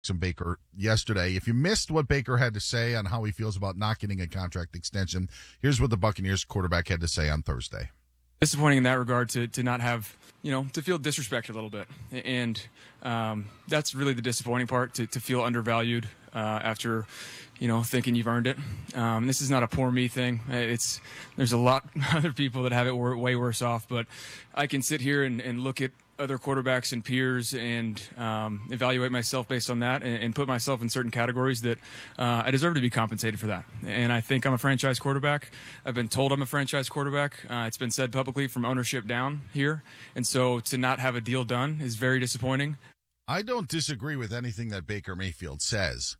Baker yesterday. If you missed what Baker had to say on how he feels about not getting a contract extension, here's what the Buccaneers quarterback had to say on Thursday. Disappointing in that regard to not have, to feel disrespected a little bit. And that's really the disappointing part, to feel undervalued after, thinking you've earned it. This is not a poor me thing. There's a lot of other people that have it way worse off, but I can sit here and look at other quarterbacks and peers and evaluate myself based on that and put myself in certain categories that I deserve to be compensated for that. And I think I'm a franchise quarterback. I've been told I'm a franchise quarterback. It's been said publicly from ownership down here. And so to not have a deal done is very disappointing. I don't disagree with anything that Baker Mayfield says.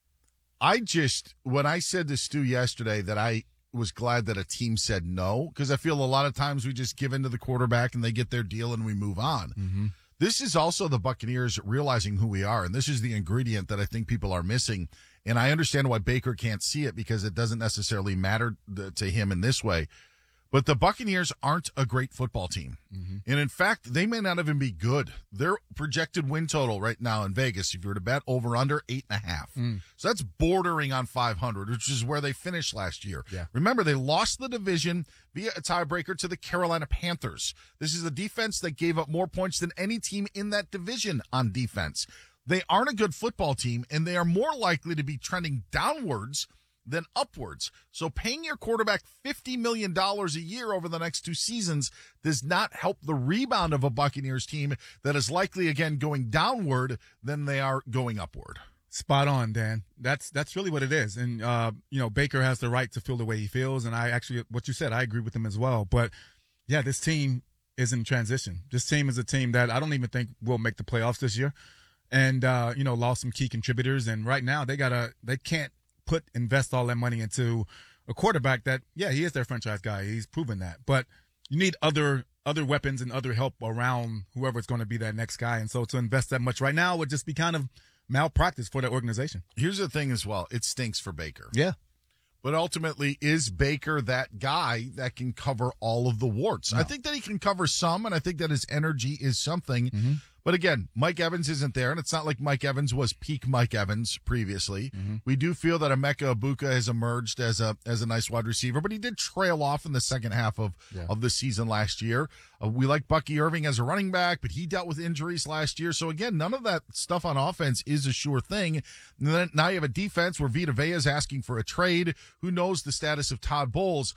When I said to Stu yesterday that I was glad that a team said no, because I feel a lot of times we just give in to the quarterback and they get their deal and we move on. Mm-hmm. This is also the Buccaneers realizing who we are, and this is the ingredient that I think people are missing. And I understand why Baker can't see it, because it doesn't necessarily matter to him in this way. But the Buccaneers aren't a great football team. Mm-hmm. And in fact, they may not even be good. Their projected win total right now in Vegas, if you were to bet over under 8.5. So that's bordering on 500, which is where they finished last year. Yeah. Remember, they lost the division via a tiebreaker to the Carolina Panthers. This is a defense that gave up more points than any team in that division on defense. They aren't a good football team, and they are more likely to be trending downwards than upwards. So paying your quarterback $50 million a year over the next 2 seasons does not help the rebound of a Buccaneers team that is likely, again, going downward than they are going upward. Spot on, Dan. That's really what it is. And, Baker has the right to feel the way he feels. And what you said, I agree with him as well. But, yeah, this team is in transition. This team is a team that I don't even think will make the playoffs this year. And, lost some key contributors. And right now they can't invest all that money into a quarterback that, yeah, he is their franchise guy. He's proven that. But you need other weapons and other help around whoever's going to be that next guy. And so to invest that much right now would just be kind of malpractice for the organization. Here's the thing as well. It stinks for Baker. Yeah. But ultimately, is Baker that guy that can cover all of the warts? No. I think that he can cover some, and I think that his energy is something. Mm-hmm. But again, Mike Evans isn't there, and it's not like Mike Evans was peak Mike Evans previously. Mm-hmm. We do feel that Emeka Egbuka has emerged as a nice wide receiver, but he did trail off in the second half of the season last year. We like Bucky Irving as a running back, but he dealt with injuries last year. So again, none of that stuff on offense is a sure thing. And then now you have a defense where Vita Vea is asking for a trade. Who knows the status of Todd Bowles?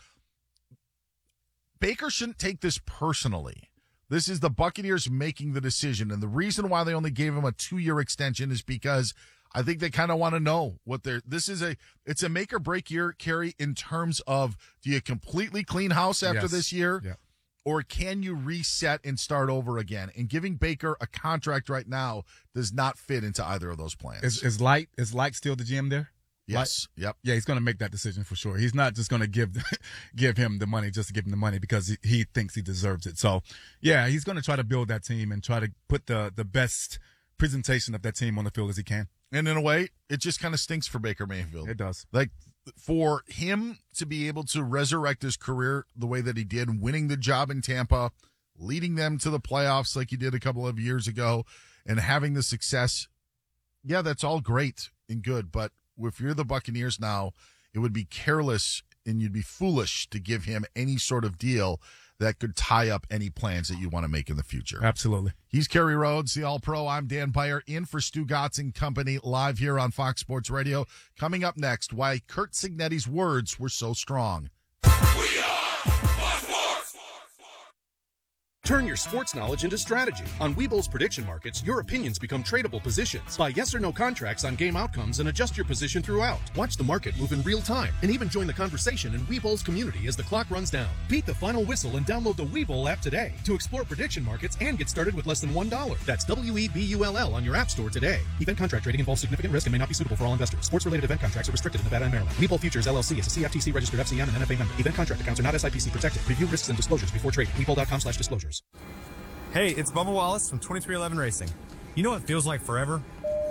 Baker shouldn't take this personally. This is the Buccaneers making the decision, and the reason why they only gave him a 2-year extension is because I think they kind of want to know what it's a make or break year, Kerry, in terms of, do you completely clean house after this year? Yeah. Or can you reset and start over again? And giving Baker a contract right now does not fit into either of those plans. Is Light still the GM there? Yes. Yep. Yeah, he's going to make that decision for sure. He's not just going to give him the money just to give him the money because he thinks he deserves it. So, yeah, he's going to try to build that team and try to put the best presentation of that team on the field as he can. And in a way, it just kind of stinks for Baker Mayfield. It does. Like, for him to be able to resurrect his career the way that he did, winning the job in Tampa, leading them to the playoffs like he did a couple of years ago, and having the success, yeah, that's all great and good, but if you're the Buccaneers now, it would be careless and you'd be foolish to give him any sort of deal that could tie up any plans that you want to make in the future. Absolutely. He's Kerry Rhodes, the All-Pro. I'm Dan Beyer, in for Stu Gotts and Company, live here on Fox Sports Radio. Coming up next, why Curt Cignetti's words were so strong. We are Fox Sports. Turn your sports knowledge into strategy. On Webull's prediction markets, your opinions become tradable positions. Buy yes or no contracts on game outcomes and adjust your position throughout. Watch the market move in real time and even join the conversation in Webull's community as the clock runs down. Beat the final whistle and download the Webull app today to explore prediction markets and get started with less than $1. That's WEBULL on your app store today. Event contract trading involves significant risk and may not be suitable for all investors. Sports-related event contracts are restricted in Nevada and Maryland. Webull Futures LLC is a CFTC registered FCM and NFA member. Event contract accounts are not SIPC protected. Review risks and disclosures before trading. Webull.com/disclosures. Hey, it's Bubba Wallace from 2311 Racing. You know what feels like forever?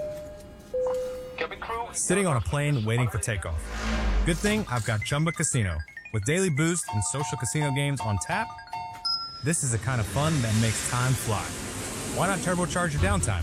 Sitting on a plane waiting for takeoff. Good thing I've got Chumba Casino. With daily boost and social casino games on tap, this is the kind of fun that makes time fly. Why not turbocharge your downtime?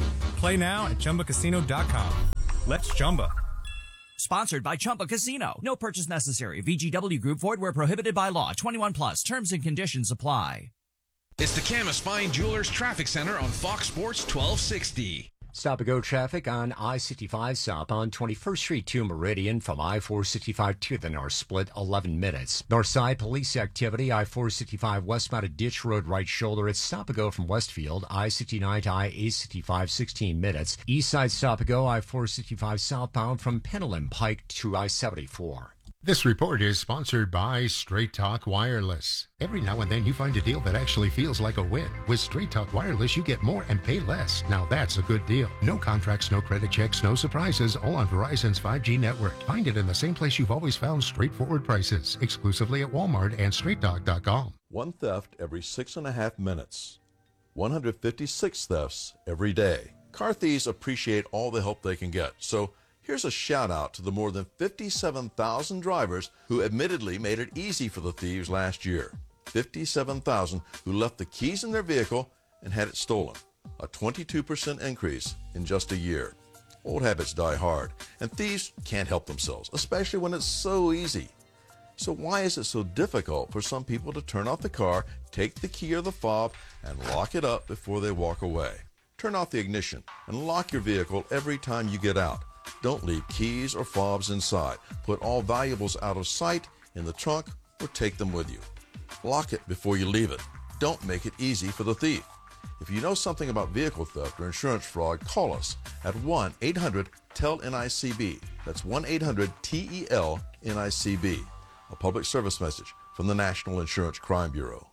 Play now at ChumbaCasino.com. Let's Chumba. Sponsored by Chumba Casino. No purchase necessary. VGW Group. Void where prohibited by law. 21 plus. Terms and conditions apply. It's the Camas Fine Jewelers Traffic Center on Fox Sports 1260. Stop-and-go traffic on I-65 south on 21st Street to Meridian from I-465 to the north split 11 minutes. North side police activity, I-465 westbound at Ditch Road right shoulder. It's stop-and-go from Westfield, I-69 to I-865 16 minutes. East side stop-and-go, I-465 southbound from Pendleton Pike to I-74. This report is sponsored by Straight Talk Wireless. Every now and then you find a deal that actually feels like a win. With Straight Talk Wireless, you get more and pay less. Now that's a good deal. No contracts, no credit checks, no surprises, all on Verizon's 5G network. Find it in the same place you've always found straightforward prices, exclusively at Walmart and StraightTalk.com. One theft every 6.5 minutes. 156 thefts every day. Car thieves appreciate all the help they can get. So here's a shout out to the more than 57,000 drivers who admittedly made it easy for the thieves last year. 57,000 who left the keys in their vehicle and had it stolen. A 22% increase in just a year. Old habits die hard, and thieves can't help themselves, especially when it's so easy. So why is it so difficult for some people to turn off the car, take the key or the fob, and lock it up before they walk away? Turn off the ignition and lock your vehicle every time you get out. Don't leave keys or fobs inside. Put all valuables out of sight in the trunk or take them with you. Lock it before you leave it. Don't make it easy for the thief. If you know something about vehicle theft or insurance fraud, call us at 1-800-TEL-NICB. That's 1-800-TEL-NICB. A public service message from the National Insurance Crime Bureau.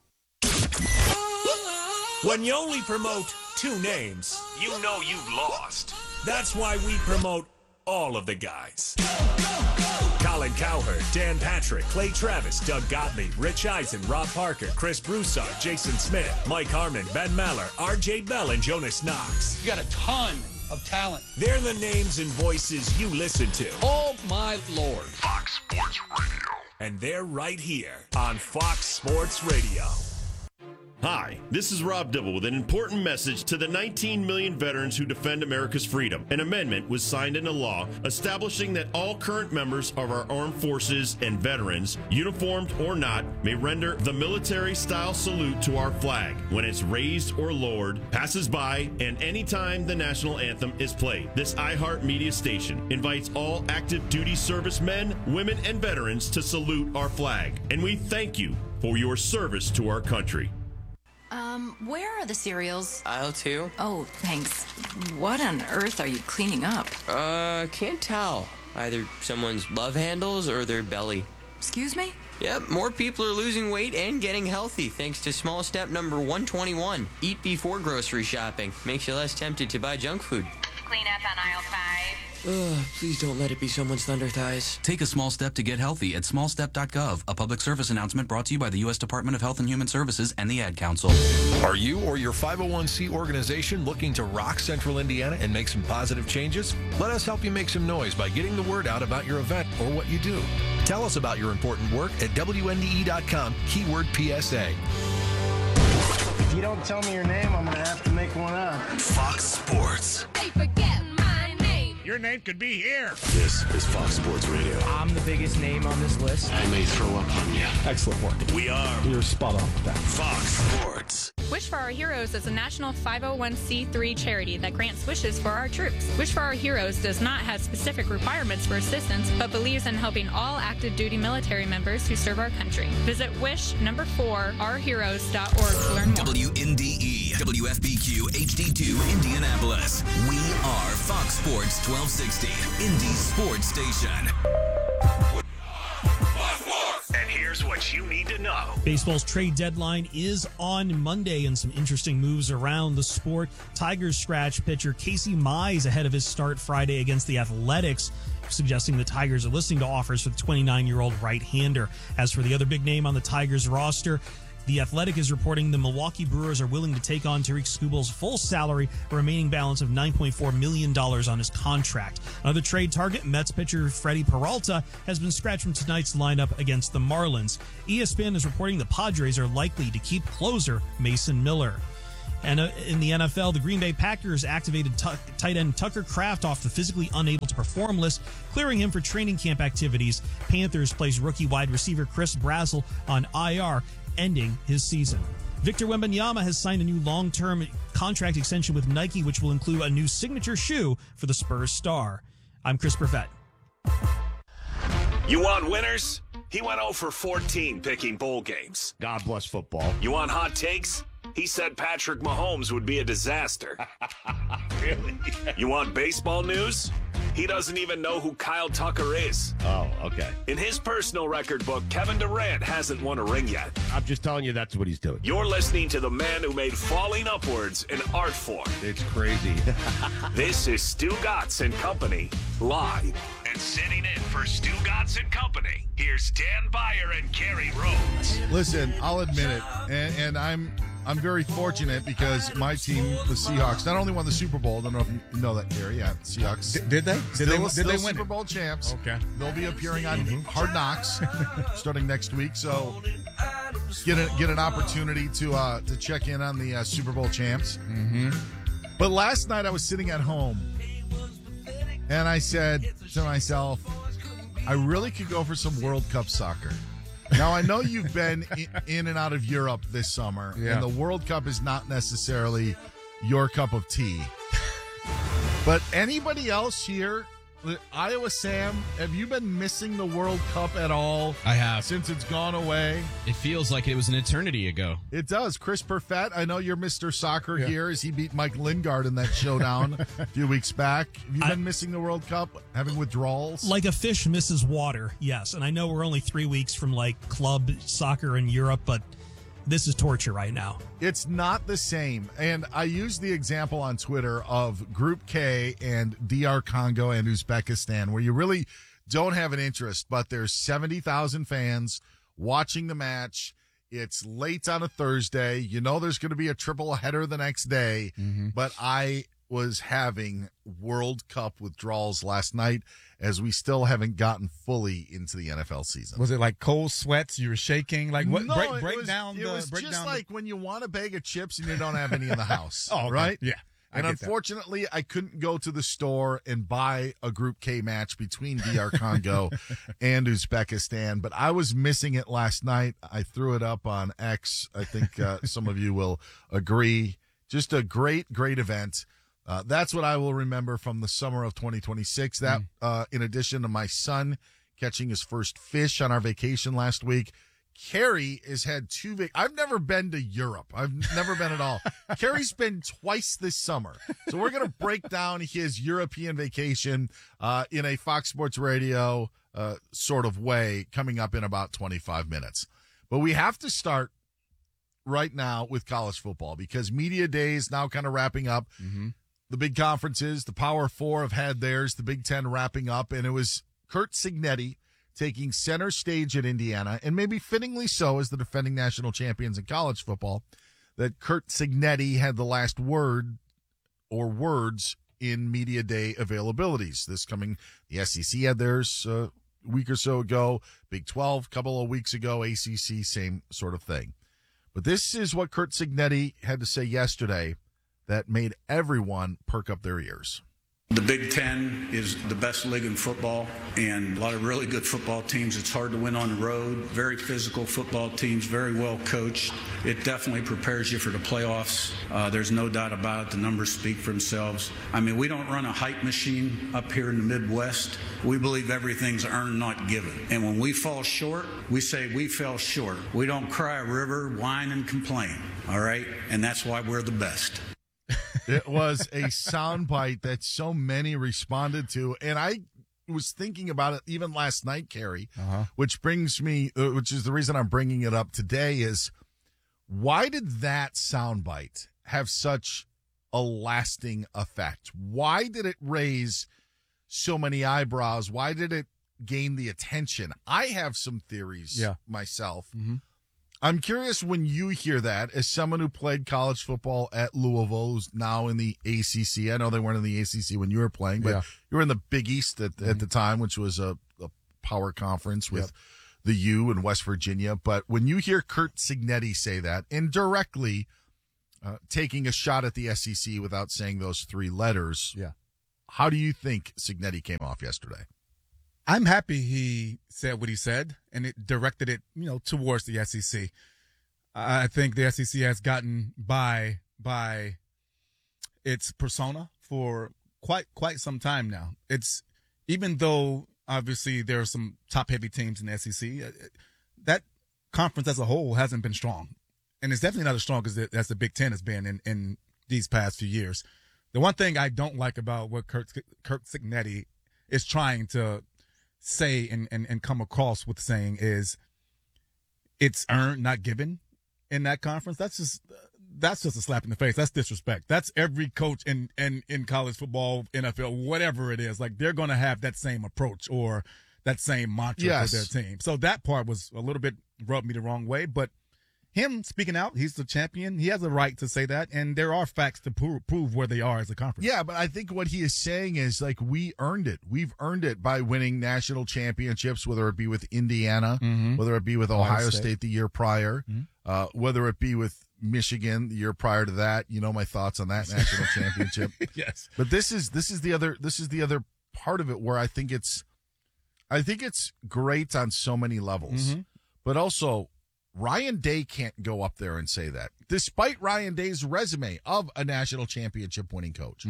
When you only promote two names, you know you've lost. That's why we promote all of the guys. Colin Cowherd, Dan Patrick, Clay Travis, Doug Gottlieb, Rich Eisen, Rob Parker, Chris Broussard, Jason Smith, Mike Harmon, Ben Maller, RJ Bell, and Jonas Knox. You got a ton of talent. They're the names and voices you listen to. Oh, my Lord. Fox Sports Radio. And they're right here on Fox Sports Radio. Hi, this is Rob Dibble with an important message to the 19 million veterans who defend America's freedom. An amendment was signed into law establishing that all current members of our armed forces and veterans, uniformed or not, may render the military-style salute to our flag when it's raised or lowered, passes by, and anytime the national anthem is played. This iHeartMedia station invites all active duty servicemen, women, and veterans to salute our flag. And we thank you for your service to our country. Where are the cereals? Aisle 2. Oh, thanks. What on earth are you cleaning up? Can't tell. Either someone's love handles or their belly. Excuse me? Yep, more people are losing weight and getting healthy thanks to small step number 121. Eat before grocery shopping. Makes you less tempted to buy junk food. Clean up on aisle 5. Please don't let it be someone's thunder thighs. Take a small step to get healthy at smallstep.gov. A public service announcement brought to you by the U.S. Department of Health and Human Services and the Ad Council. Are you or your 501c organization looking to rock Central Indiana and make some positive changes? Let us help you make some noise by getting the word out about your event or what you do. Tell us about your important work at WNDE.com, keyword PSA. If you don't tell me your name, I'm going to have to make one up. Fox Sports. They forget my name. Your name could be here. This is Fox Sports Radio. I'm the biggest name on this list. I may throw up on you. Excellent work. You're spot on with that. Fox Sports. Wish for Our Heroes is a national 501c3 charity that grants wishes for our troops. Wish for Our Heroes does not have specific requirements for assistance, but believes in helping all active duty military members who serve our country. Visit wish4ourheroes.org to learn more. WNDE, WFBQ, HD2, Indianapolis. We are Fox Sports 1260, Indy's sports station. And here's what you need to know. Baseball's trade deadline is on Monday, and some interesting moves around the sport. Tigers scratch pitcher Casey Mize ahead of his start Friday against the Athletics, suggesting the Tigers are listening to offers for the 29-year-old right-hander. As for the other big name on the Tigers roster, The Athletic is reporting the Milwaukee Brewers are willing to take on Tariq Skubal's full salary, a remaining balance of $9.4 million on his contract. Another trade target, Mets pitcher Freddie Peralta, has been scratched from tonight's lineup against the Marlins. ESPN is reporting the Padres are likely to keep closer Mason Miller. And in the NFL, the Green Bay Packers activated tight end Tucker Kraft off the physically unable to perform list, clearing him for training camp activities. Panthers placed rookie wide receiver Chris Brazzell on IR, ending his season. Victor Wembanyama has signed a new long-term contract extension with Nike, which will include a new signature shoe for the Spurs star. I'm Chris Perfett. You want winners? He went 0 for 14 picking bowl games. God bless football. You want hot takes? He said Patrick Mahomes would be a disaster. Really? You want baseball news? He doesn't even know who Kyle Tucker is. Oh, okay. In his personal record book, Kevin Durant hasn't won a ring yet. I'm just telling you that's what he's doing. You're listening to the man who made falling upwards an art form. It's crazy. This is Stu Gatz and Company, live. And sitting in for Stu Gatz and Company, here's Dan Beyer and Kerry Rhodes. Listen, I'll admit it, and I'm very fortunate because my team, the Seahawks, not only won the Super Bowl. I don't know if you know that, Gary. Yeah, Seahawks. Did they? Did they win Super Bowl champs? Okay. They'll be appearing on Hard Knocks starting next week. So get an opportunity to check in on the Super Bowl champs. Mm-hmm. But last night I was sitting at home, and I said to myself, I really could go for some World Cup soccer. Now, I know you've been in and out of Europe this summer, and the World Cup is not necessarily your cup of tea. But anybody else here, Iowa Sam, have you been missing the World Cup at all? I have. Since it's gone away? It feels like it was an eternity ago. It does. Chris Perfett, I know you're Mr. Soccer here as he beat Mike Lingard in that showdown a few weeks back. Have you been missing the World Cup, having withdrawals? Like a fish misses water, yes. And I know we're only 3 weeks from like club soccer in Europe, but this is torture right now. It's not the same. And I use the example on Twitter of Group K and DR Congo and Uzbekistan, where you really don't have an interest, but there's 70,000 fans watching the match. It's late on a Thursday. You know there's going to be a triple header the next day. Mm-hmm. But I was having World Cup withdrawals last night as we still haven't gotten fully into the NFL season. Was it like cold sweats? You were shaking? Like what? No, break down. It was just like when you want a bag of chips and you don't have any in the house. Oh, okay. Right? Yeah. And unfortunately, I couldn't go to the store and buy a Group K match between DR Congo and Uzbekistan, but I was missing it last night. I threw it up on X. I think some of you will agree. Just a great, great event. That's what I will remember from the summer of 2026. That, in addition to my son catching his first fish on our vacation last week, Kerry has had I've never been to Europe. I've never been at all. Kerry's been twice this summer. So we're going to break down his European vacation in a Fox Sports Radio sort of way coming up in about 25 minutes. But we have to start right now with college football because Media Day is now kind of wrapping up. Mm-hmm. The big conferences, the Power Four have had theirs, the Big Ten wrapping up, and it was Curt Cignetti taking center stage at Indiana, and maybe fittingly so as the defending national champions in college football, that Curt Cignetti had the last word or words in Media Day availabilities. This coming, the SEC had theirs a week or so ago, Big 12 a couple of weeks ago, ACC, same sort of thing. But this is what Curt Cignetti had to say yesterday that made everyone perk up their ears. The Big Ten is the best league in football, and a lot of really good football teams. It's hard to win on the road. Very physical football teams, very well coached. It definitely prepares you for the playoffs. There's no doubt about it. The numbers speak for themselves. I mean, we don't run a hype machine up here in the Midwest. We believe everything's earned, not given. And when we fall short, we say we fell short. We don't cry a river, whine, and complain, all right? And that's why we're the best. It was a soundbite that so many responded to, and I was thinking about it even last night, Kerry, which brings me, which is the reason I'm bringing it up today, is why did that soundbite have such a lasting effect? Why did it raise so many eyebrows? Why did it gain the attention? I have some theories myself. Mm-hmm. I'm curious when you hear that, as someone who played college football at Louisville, who's now in the ACC. I know they weren't in the ACC when you were playing, but you were in the Big East at the time, which was a power conference with the U in West Virginia. But when you hear Curt Cignetti say that, indirectly taking a shot at the SEC without saying those three letters. Yeah. How do you think Cignetti came off yesterday? I'm happy he said what he said, and it directed it, towards the SEC. I think the SEC has gotten by its persona for quite some time now. It's, even though obviously there are some top-heavy teams in the SEC, that conference as a whole hasn't been strong. And it's definitely not as strong as the Big Ten has been in these past few years. The one thing I don't like about what Curt Cignetti is trying to say and come across with saying is it's earned, not given in that conference. That's just a slap in the face. That's disrespect. That's every coach in college football, NFL, whatever it is. Like, they're going to have that same approach or that same mantra for their team. So that part was a little bit rubbed me the wrong way, but him speaking out, he's the champion. He has a right to say that, and there are facts to prove where they are as a conference. Yeah, but I think what he is saying is, like, we earned it. We've earned it by winning national championships, whether it be with Indiana, whether it be with Ohio State the year prior, whether it be with Michigan the year prior to that. You know my thoughts on that national championship. Yes. But this is the other part of it where I think it's great on so many levels. But also, Ryan Day can't go up there and say that, despite Ryan Day's resume of a national championship winning coach.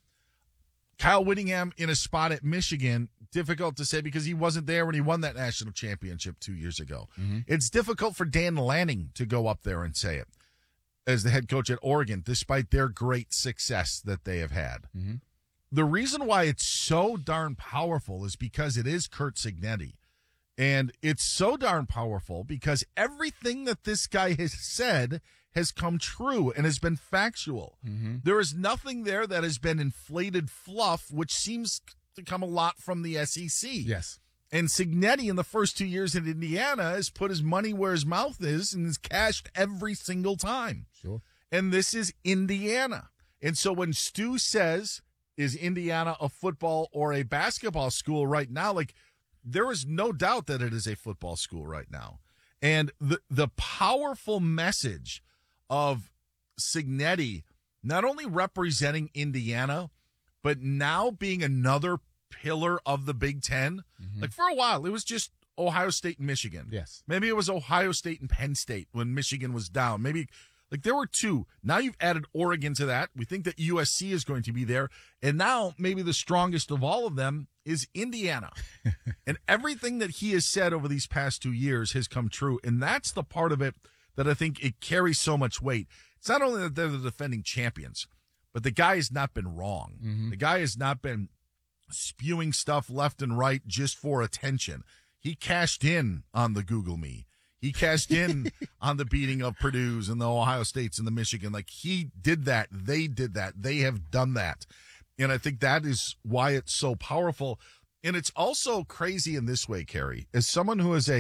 Kyle Whittingham in a spot at Michigan, difficult to say because he wasn't there when he won that national championship 2 years ago. It's difficult for Dan Lanning to go up there and say it as the head coach at Oregon, despite their great success that they have had. The reason why it's so darn powerful is because it is Curt Cignetti. And it's so darn powerful because everything that this guy has said has come true and has been factual. There is nothing there that has been inflated fluff, which seems to come a lot from the SEC. Yes. And Cignetti in the first 2 years in Indiana has put his money where his mouth is and has cashed every single time. Sure. And this is Indiana. And so when Stu says, is Indiana a football or a basketball school right now? Like, there is no doubt that it is a football school right now. And the powerful message of Cignetti not only representing Indiana, but now being another pillar of the Big Ten. Like, for a while, it was just Ohio State and Michigan. Yes. Maybe it was Ohio State and Penn State when Michigan was down. Maybe, like, there were two. Now you've added Oregon to that. We think that USC is going to be there. And now maybe the strongest of all of them is Indiana. And everything that he has said over these past 2 years has come true. And that's the part of it that I think it carries so much weight. It's not only that they're the defending champions, but the guy has not been wrong. The guy has not been spewing stuff left and right just for attention. He cashed in on the Google Me. He cashed in on the beating of Purdue's and the Ohio States and the Michigan. Like, he did that. They did that. They have done that. And I think that is why it's so powerful. And it's also crazy in this way, Kerry, as someone who is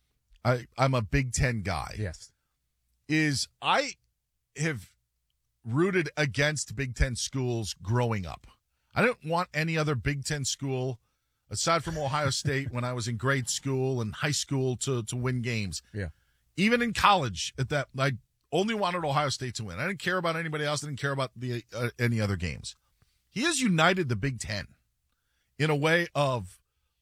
I'm a Big Ten guy. Yes. Is I have rooted against Big Ten schools growing up. I didn't want any other Big Ten school aside from Ohio State when I was in grade school and high school to win games. Yeah. Even in college, I only wanted Ohio State to win. I didn't care about anybody else. I didn't care about any other games. He has united the Big Ten in a way of,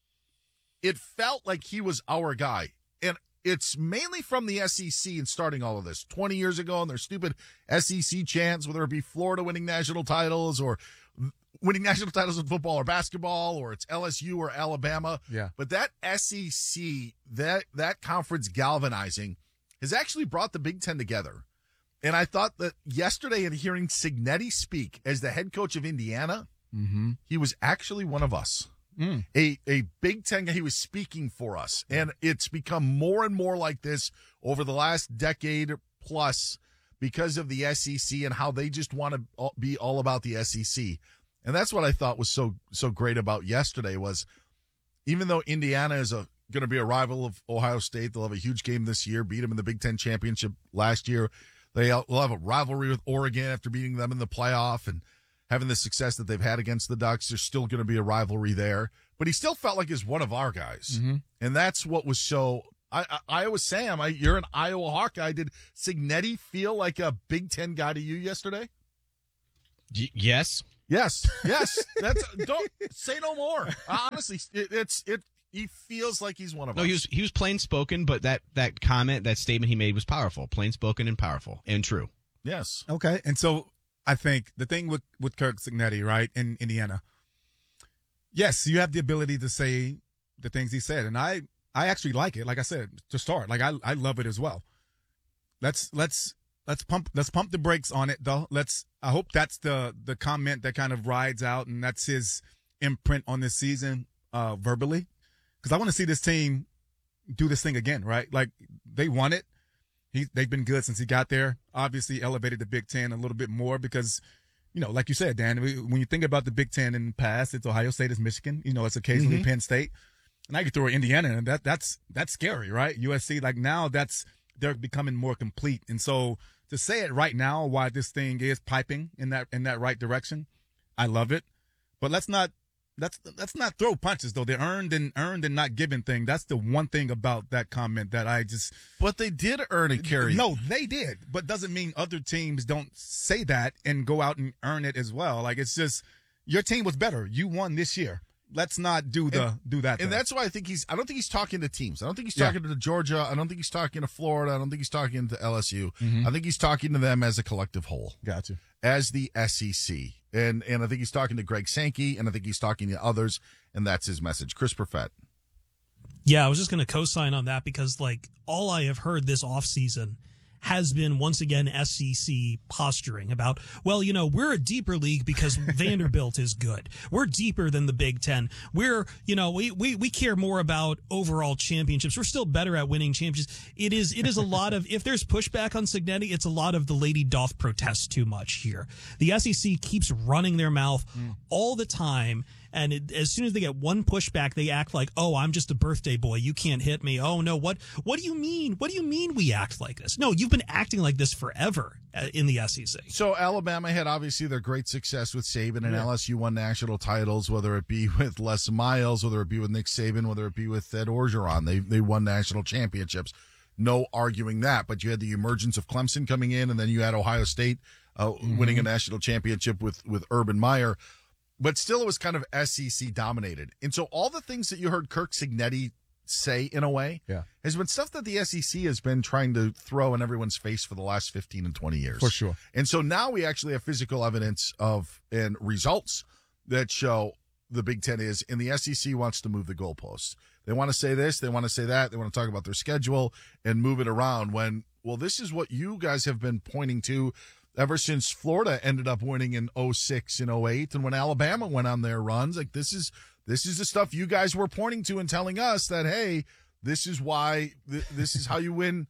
it felt like he was our guy. And it's mainly from the SEC and starting all of this 20 years ago and their stupid SEC chants, whether it be Florida winning national titles or winning national titles in football or basketball, or it's LSU or Alabama. Yeah. But that SEC, that conference galvanizing has actually brought the Big Ten together. And I thought that yesterday in hearing Cignetti speak as the head coach of Indiana, he was actually one of us. A Big Ten guy. He was speaking for us. And it's become more and more like this over the last decade plus because of the SEC and how they just want to be all about the SEC. And that's what I thought was so great about yesterday was, even though Indiana is going to be a rival of Ohio State, they'll have a huge game this year, beat them in the Big Ten championship last year. They'll have a rivalry with Oregon after beating them in the playoff and having the success that they've had against the Ducks. There's still going to be a rivalry there. But he still felt like he's one of our guys. And that's what was so Iowa Sam, you're an Iowa Hawkeye. Did Cignetti feel like a Big Ten guy to you yesterday? Yes. Yes. That's don't say no more. Honestly, he feels like he's one of us. No, he was plain spoken, but that comment, that statement he made was powerful, plain spoken and powerful and true. Yes. Okay, and so I think the thing with Kirk Cignetti, right, in Indiana, yes, you have the ability to say the things he said, and I actually like it. Like I said, to start, like I love it as well. Let's pump the brakes on it though. I hope that's the comment that kind of rides out, and that's his imprint on this season verbally, because I want to see this team do this thing again, right? Like they won it. They've been good since he got there. Obviously elevated the Big Ten a little bit more because, like you said, Dan, when you think about the Big Ten in the past, it's Ohio State, it's Michigan, it's occasionally Penn State. And I could throw Indiana in, and that's scary, right? USC, like now they're becoming more complete. And so to say it right now, why this thing is piping in that right direction, I love it. But let's not throw punches though. The earned and not given thing. That's the one thing about that comment that I just. But they did earn it, Kerry. No, they did, but doesn't mean other teams don't say that and go out and earn it as well. Like it's just your team was better. You won this year. Let's not do that. And that's why I don't think he's talking to teams. I don't think he's talking to Georgia. I don't think he's talking to Florida. I don't think he's talking to LSU. Mm-hmm. I think he's talking to them as a collective whole. Gotcha. As the SEC. And I think he's talking to Greg Sankey, and I think he's talking to others, and that's his message. Chris Perfett. Yeah, I was just going to co-sign on that because, all I have heard this offseason has been, once again, SEC posturing about, we're a deeper league because Vanderbilt is good. We're deeper than the Big Ten. We're, we care more about overall championships. We're still better at winning championships. It is a lot of, if there's pushback on Cignetti, it's a lot of the lady doth protest too much here. The SEC keeps running their mouth all the time. And as soon as they get one pushback, they act like, oh, I'm just a birthday boy. You can't hit me. Oh, no. What do you mean? What do you mean we act like this? No, you've been acting like this forever in the SEC. So Alabama had obviously their great success with Saban, and LSU won national titles, whether it be with Les Miles, whether it be with Nick Saban, whether it be with Ed Orgeron. They won national championships. No arguing that. But you had the emergence of Clemson coming in, and then you had Ohio State winning a national championship with Urban Meyer. But still, it was kind of SEC dominated. And so all the things that you heard Kirk Cignetti say, in a way, has been stuff that the SEC has been trying to throw in everyone's face for the last 15 and 20 years. For sure. And so now we actually have physical evidence and results that show the Big Ten is, and the SEC wants to move the goalposts. They want to say this, they want to say that, they want to talk about their schedule and move it around when, this is what you guys have been pointing to ever since Florida ended up winning in 06 and 08, and when Alabama went on their runs. Like this is the stuff you guys were pointing to and telling us that, hey, this is why this is how you win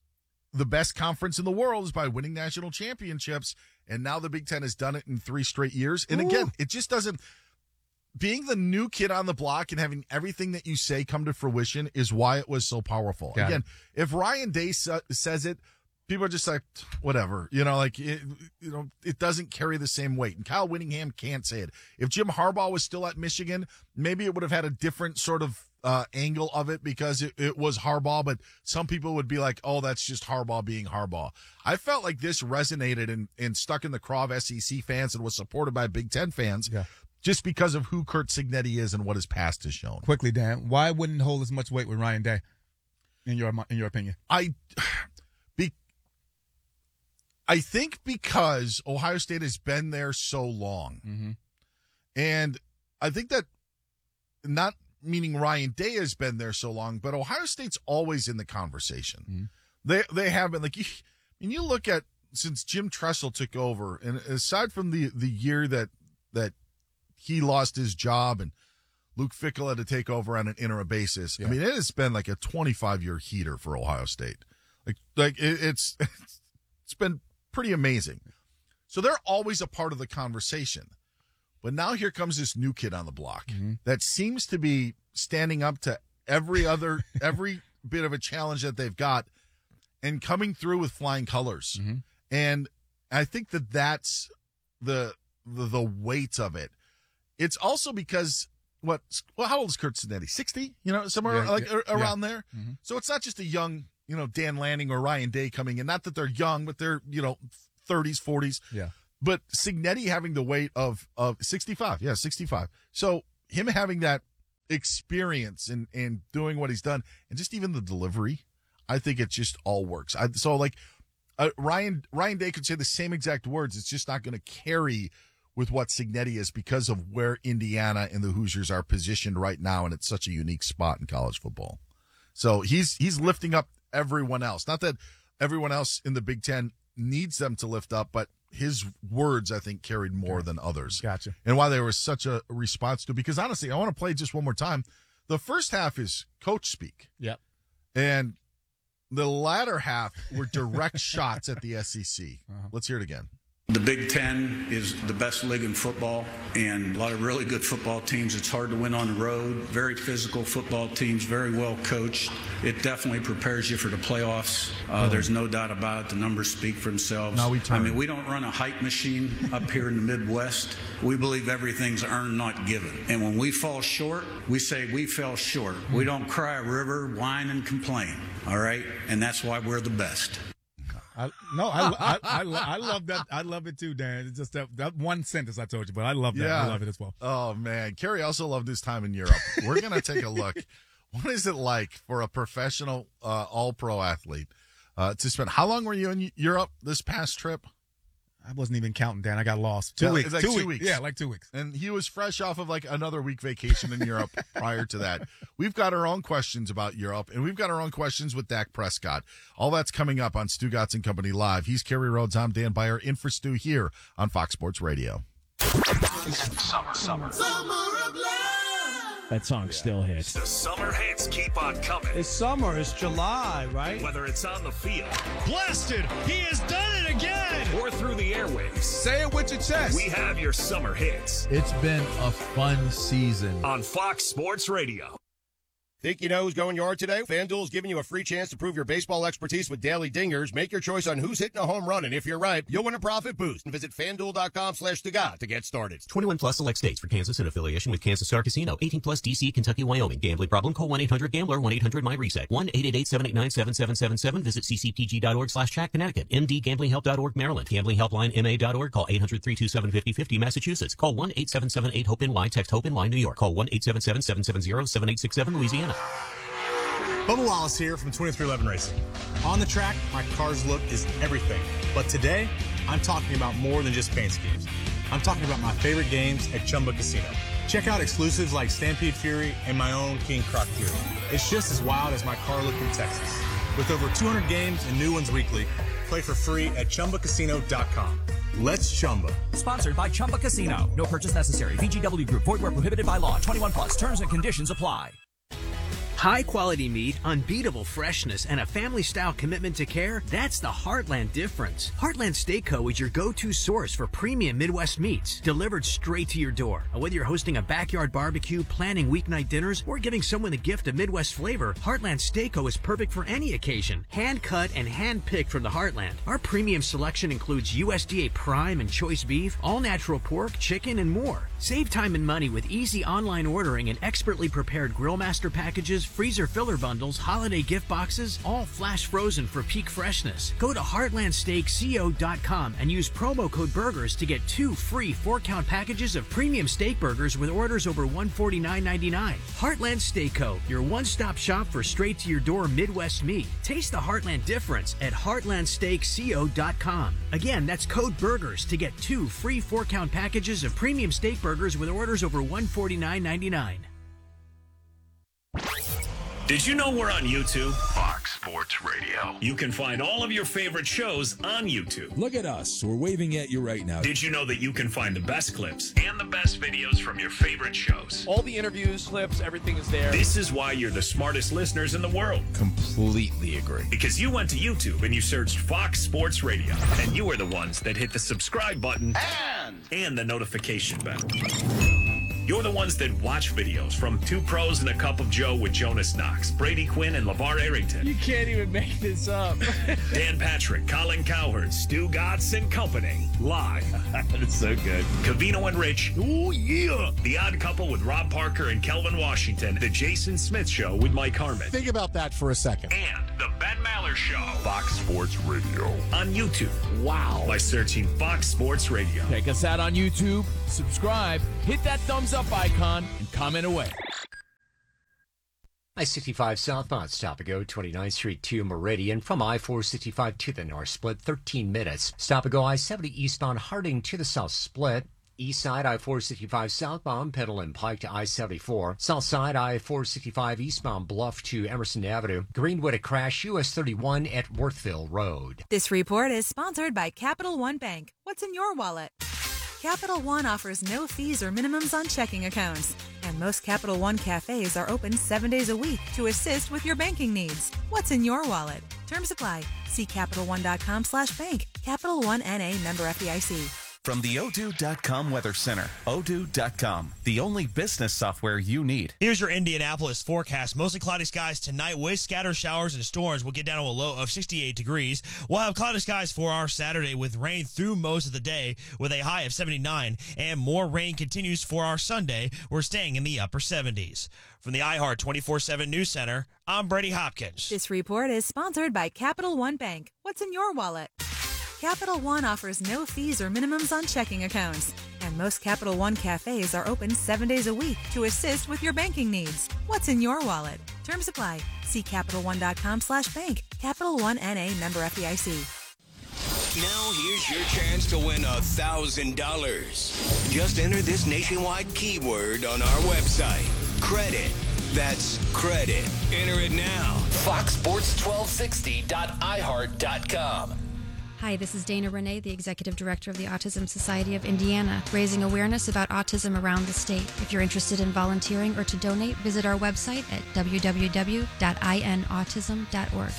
the best conference in the world is by winning national championships. And now the Big Ten has done it in 3 straight years. And again, it just doesn't. Being the new kid on the block and having everything that you say come to fruition is why it was so powerful. Again, if Ryan Day says it, people are just like, whatever, it doesn't carry the same weight. And Kyle Whittingham can't say it. If Jim Harbaugh was still at Michigan, maybe it would have had a different sort of angle of it because it was Harbaugh, but some people would be like, oh, that's just Harbaugh being Harbaugh. I felt like this resonated and stuck in the craw of SEC fans and was supported by Big Ten fans just because of who Kurt Cignetti is and what his past has shown. Quickly, Dan, why wouldn't it hold as much weight with Ryan Day, in your opinion? I think because Ohio State has been there so long. Mm-hmm. And I think that, not meaning Ryan Day has been there so long, but Ohio State's always in the conversation. Mm-hmm. They have been. You look at, since Jim Tressel took over, and aside from the year that he lost his job and Luke Fickell had to take over on an interim basis, I mean, it has been like a 25-year heater for Ohio State. It's been pretty amazing. So they're always a part of the conversation. But now here comes this new kid on the block that seems to be standing up to every bit of a challenge that they've got and coming through with flying colors. Mm-hmm. And I think that's the weight of it. It's also because how old is Curt Cignetti? 60? Somewhere around there. Mm-hmm. So it's not just a young, Dan Lanning or Ryan Day coming in. Not that they're young, but they're, 30s, 40s. Yeah. But Cignetti having the weight of 65. Yeah, 65. So him having that experience and doing what he's done, and just even the delivery, I think it just all works. Ryan Day could say the same exact words. It's just not going to carry with what Cignetti is because of where Indiana and the Hoosiers are positioned right now, and it's such a unique spot in college football. So he's lifting up everyone else. Not that everyone else in the Big Ten needs them to lift up, but his words, I think, carried more than others. Gotcha. And why there was such a response to, because honestly, I want to play just one more time. The first half is coach speak. Yep. And the latter half were direct shots at the SEC. Let's hear it again. The Big Ten is the best league in football, and a lot of really good football teams. It's hard to win on the road. Very physical football teams, very well coached. It definitely prepares you for the playoffs. There's no doubt about it. The numbers speak for themselves. Now we don't run a hype machine up here in the Midwest. We believe everything's earned, not given. And when we fall short, we say we fell short. We don't cry a river, whine, and complain. All right? And that's why we're the best. I love that. I love it too, Dan. It's just that one sentence I told you, but I love that. Yeah. I love it as well. Oh, man. Kerry also loved his time in Europe. We're going to take a look. What is it like for a professional all-pro athlete to spend? How long were you in Europe this past trip? I wasn't even counting, Dan. I got lost. 2 weeks. Like 2 weeks. Yeah, like 2 weeks. And he was fresh off of like another week vacation in Europe prior to that. We've got our own questions about Europe, and we've got our own questions with Dak Prescott. All that's coming up on Stu Gatz and Company Live. He's Kerry Rhodes. I'm Dan Beyer, in for Stu here on Fox Sports Radio. Summer of love. That song still hits. The summer hits keep on coming. It's summer. It's July, right? Whether it's on the field. Blasted! He has done it again! Or through the airwaves. Say it with your chest. We have your summer hits. It's been a fun season. On Fox Sports Radio. Think you know who's going yard today? FanDuel's giving you a free chance to prove your baseball expertise with daily dingers. Make your choice on who's hitting a home run, and if you're right, you'll win a profit boost. And visit FanDuel.com/Tagat to get started. 21 plus select states for Kansas in affiliation with Kansas Star Casino. 18 plus DC, Kentucky, Wyoming. Gambling problem? Call 1-800-GAMBLER. 1-800-MyReset. 1-888-789-7777. Visit ccpg.org/chat Connecticut. MDGamblingHelp.org Maryland. GamblingHelpline.ma.org. Call 800-327-5050 Massachusetts. Call 1-877-8-HOPE-NY. Text HOPE-NY New York. Call 1-877-770-7867 Louisiana. Bubba Wallace here from 2311 Racing. On the track, my car's look is everything. But today, I'm talking about more than just paint schemes. I'm talking about my favorite games at Chumba Casino. Check out exclusives like Stampede Fury and my own King Croc Fury. It's just as wild as my car look in Texas. With over 200 games and new ones weekly, play for free at ChumbaCasino.com. Let's Chumba. Sponsored by Chumba Casino. No purchase necessary. VGW Group. Void where prohibited by law. 21 plus. Terms and conditions apply. High-quality meat, unbeatable freshness, and a family-style commitment to care, that's the Heartland difference. Heartland Steak Co. is your go-to source for premium Midwest meats, delivered straight to your door. Whether you're hosting a backyard barbecue, planning weeknight dinners, or giving someone the gift of Midwest flavor, Heartland Steak Co. is perfect for any occasion. Hand-cut and hand-picked from the Heartland. Our premium selection includes USDA prime and choice beef, all-natural pork, chicken, and more. Save time and money with easy online ordering and expertly prepared Grillmaster packages, freezer filler bundles, holiday gift boxes, all flash frozen for peak freshness. Go to heartlandsteakco.com and use promo code BURGERS to get 2 free 4-count packages of premium steak burgers with orders over $149.99. Heartland Steak Co., your one-stop shop for straight-to-your-door Midwest meat. Taste the Heartland difference at heartlandsteakco.com. Again, that's code BURGERS to get 2 free 4-count packages of premium steak burgers with orders over $149.99. Did you know we're on YouTube? Fox Sports Radio. You can find all of your favorite shows on YouTube. Look at us. We're waving at you right now. Did you know that you can find the best clips and the best videos from your favorite shows? All the interviews, clips, everything is there. This is why you're the smartest listeners in the world. Completely agree. Because you went to YouTube and you searched Fox Sports Radio. And you are the ones that hit the subscribe button and the notification bell. You're the ones that watch videos from Two Pros and a Cup of Joe with Jonas Knox, Brady Quinn, and LeVar Arrington. You can't even make this up. Dan Patrick, Colin Cowherd, Stu Gatz, and company. Live. That's so good. Covino and Rich. Oh, yeah. The Odd Couple with Rob Parker and Kelvin Washington. The Jason Smith Show with Mike Harmon. Think about that for a second. And the Ben Maller Show. Fox Sports Radio. On YouTube. Wow. By searching Fox Sports Radio. Check us out on YouTube. Subscribe. Hit that thumbs up icon and comment away. I-65 southbound stop and go 29th Street to Meridian. From I-465 to the north split, 13 minutes. Stop and go I-70 eastbound Harding to the south split. East side I-465 southbound Pendleton Pike to I-74. South side I-465 eastbound Bluff to Emerson Avenue. Greenwood a crash US 31 at Worthville Road. This report is sponsored by Capital One Bank. What's in your wallet? Capital One offers no fees or minimums on checking accounts. And most Capital One cafes are open 7 days a week to assist with your banking needs. What's in your wallet? Terms apply. See CapitalOne.com/bank. Capital One N.A. member FDIC. From the Odoo.com Weather Center, Odoo.com, the only business software you need. Here's your Indianapolis forecast. Mostly cloudy skies tonight with scattered showers and storms. We'll get down to a low of 68 degrees. We'll have cloudy skies for our Saturday with rain through most of the day with a high of 79. And more rain continues for our Sunday. We're staying in the upper 70s. From the iHeart 24/7 News Center, I'm Brady Hopkins. This report is sponsored by Capital One Bank. What's in your wallet? Capital One offers no fees or minimums on checking accounts. And most Capital One cafes are open 7 days a week to assist with your banking needs. What's in your wallet? Terms apply. See CapitalOne.com/bank. Capital One N.A. member FDIC. Now here's your chance to win $1,000. Just enter this nationwide keyword on our website. Credit. That's credit. Enter it now. FoxSports1260.iHeart.com. Hi, this is Dana Renee, the Executive Director of the Autism Society of Indiana, raising awareness about autism around the state. If you're interested in volunteering or to donate, visit our website at www.inautism.org.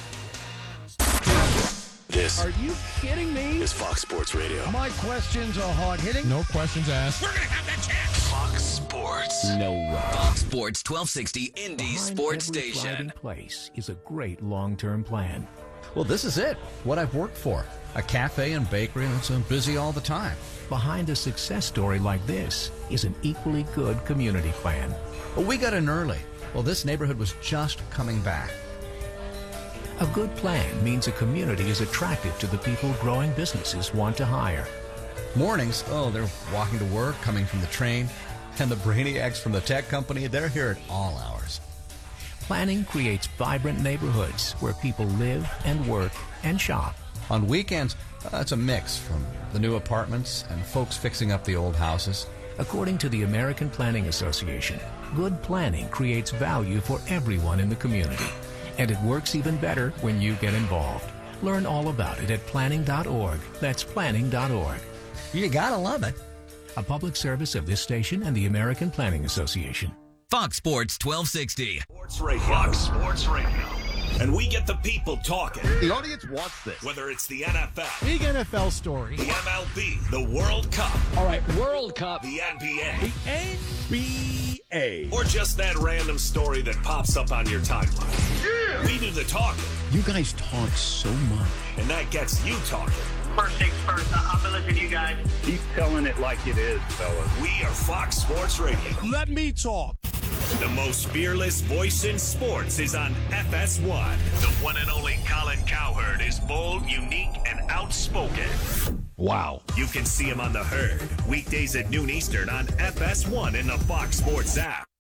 This Are you kidding me? is Fox Sports Radio. My questions are hard-hitting. No questions asked. We're going to have that chance. Fox Sports. No way. Fox Sports 1260 Indy Sports every Station. thriving place is a great long-term plan. Well, this is it. What I've worked for. A cafe and bakery that's busy all the time. Behind a success story like this is an equally good community plan. Well, we got in early. Well, this neighborhood was just coming back. A good plan means a community is attractive to the people growing businesses want to hire. Mornings, they're walking to work, coming from the train. And the brainiacs from the tech company, they're here at all hours. Planning creates vibrant neighborhoods where people live and work and shop. On weekends, it's a mix from the new apartments and folks fixing up the old houses. According to the American Planning Association, good planning creates value for everyone in the community. And it works even better when you get involved. Learn all about it at planning.org. That's planning.org. You gotta love it. A public service of this station and the American Planning Association. Fox Sports 1260. Fox Sports Radio. And we get the people talking. The audience wants this. Whether it's the NFL, Big NFL story. the MLB, the World Cup, All right, World Cup. the NBA, NBA. or just that random story that pops up on your timeline. Yeah. We do the talking. You guys talk so much. And that gets you talking. First things first, I'm going to listen to you guys. Keep telling it like it is, fellas. We are Fox Sports Radio. Let me talk. The most fearless voice in sports is on FS1. The one and only Colin Cowherd is bold, unique, and outspoken. Wow. You can see him on The Herd, weekdays at noon Eastern on FS1 in the Fox Sports app.